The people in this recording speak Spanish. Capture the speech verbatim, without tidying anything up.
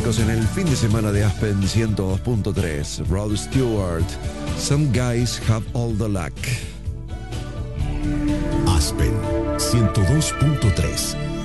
clásicos en el fin de semana de Aspen ciento dos punto tres. Rod Stewart, Some Guys Have All the Luck. Aspen ciento dos punto tres.